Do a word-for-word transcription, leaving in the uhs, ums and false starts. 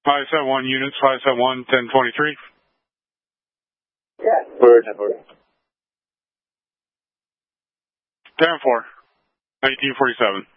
five seven one units, five seven one, ten twenty-three. Yeah. Bird, bird. ten four, nineteen forty-seven.